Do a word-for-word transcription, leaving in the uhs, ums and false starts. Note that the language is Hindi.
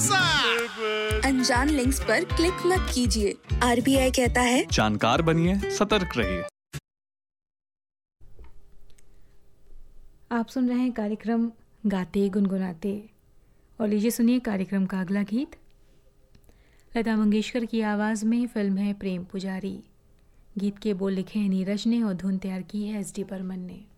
खुलासा। अनजान लिंक्स पर क्लिक मत कीजिए। आरबीआई कहता है जानकार बनिए, सतर्क रहिए। आप सुन रहे हैं कार्यक्रम गाते गुनगुनाते और लीजिए सुनिए कार्यक्रम का अगला गीत। लता मंगेशकर की आवाज़ में फिल्म है प्रेम पुजारी। गीत के बोल लिखे हैं नीरज ने और धुन तैयार की है एस डी बर्मन ने।